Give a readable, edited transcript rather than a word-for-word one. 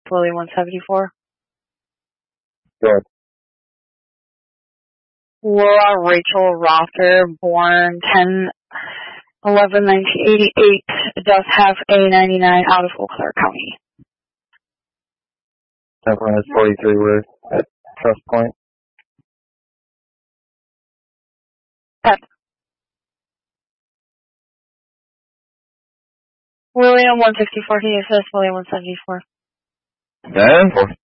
William 174. Good. Laura Rachel Rother, born 10/11/1988, does have a 99 out of Eau Claire County. Everyone has 43 with at Trust Point. Pep. William 164, he assists William 174. Then?